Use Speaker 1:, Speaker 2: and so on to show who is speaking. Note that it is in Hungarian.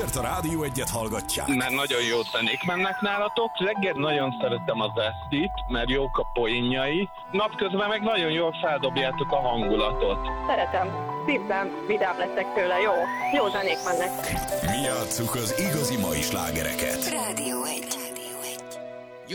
Speaker 1: Miért a Rádió Egyet hallgatják?
Speaker 2: Mert nagyon jó zenék mennek nálatok. Reggel nagyon szeretem az Esztit, mert jók a poénjai. Napközben meg nagyon jól feldobjátok a hangulatot.
Speaker 3: Szeretem. Szívben vidám leszek tőle. Jó zenék mennek.
Speaker 1: Mi játsszuk az igazi mai slágereket.
Speaker 4: Rádió 1.